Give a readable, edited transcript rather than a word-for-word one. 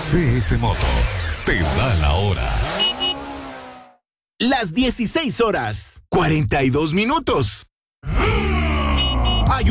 CF Moto te da la hora. Las 16 horas, 42 minutos.